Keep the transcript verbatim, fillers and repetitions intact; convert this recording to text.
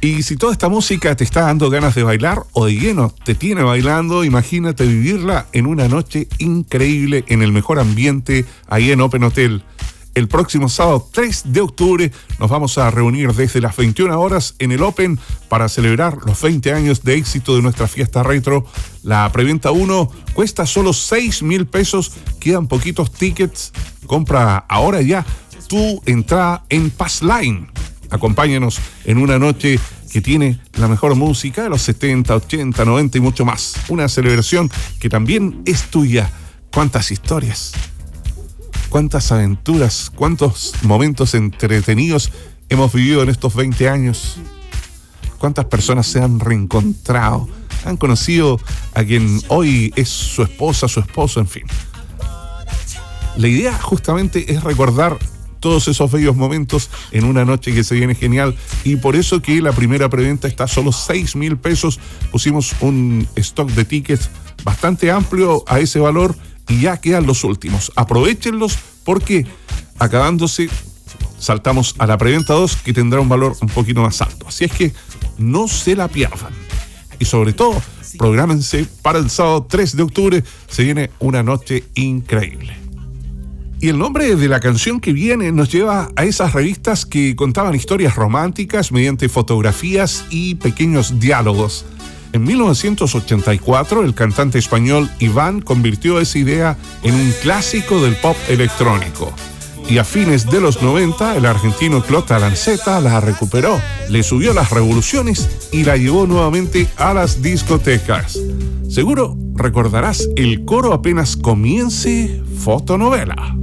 Y si toda esta música te está dando ganas de bailar o de lleno te tiene bailando, imagínate vivirla en una noche increíble en el mejor ambiente ahí en Open Hotel. El próximo sábado tres de octubre nos vamos a reunir desde las veintiuna horas en el Open para celebrar los veinte años de éxito de nuestra fiesta retro. La preventa uno cuesta solo seis mil pesos, quedan poquitos tickets. Compra ahora ya tu entrada en Passline. Acompáñanos en una noche que tiene la mejor música de los setenta, ochenta, noventa y mucho más. Una celebración que también es tuya. ¿Cuántas historias? ¿Cuántas aventuras? ¿Cuántos momentos entretenidos hemos vivido en estos veinte años? ¿Cuántas personas se han reencontrado? Han conocido a quien hoy es su esposa, su esposo, en fin. La idea justamente es recordar todos esos bellos momentos en una noche que se viene genial, y por eso que la primera preventa está a solo seis mil pesos. Pusimos un stock de tickets bastante amplio a ese valor y ya quedan los últimos. Aprovéchenlos porque acabándose saltamos a la preventa dos, que tendrá un valor un poquito más alto. Así es que no se la pierdan. Y sobre todo, prográmense para el sábado tres de octubre. Se viene una noche increíble. Y el nombre de la canción que viene nos lleva a esas revistas que contaban historias románticas mediante fotografías y pequeños diálogos. En mil novecientos ochenta y cuatro, el cantante español Iván convirtió esa idea en un clásico del pop electrónico. Y a fines de los noventa, el argentino Clota Lanceta la recuperó, le subió las revoluciones y la llevó nuevamente a las discotecas. Seguro recordarás el coro apenas comience Fotonovela.